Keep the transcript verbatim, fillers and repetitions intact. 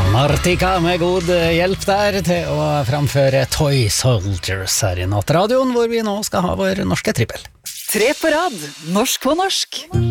Martika med god hjelp der til å framføre Toy Soldiers her i Nattradioen, hvor vi nå skal ha vår norske trippel. Tre på rad, norsk på norsk.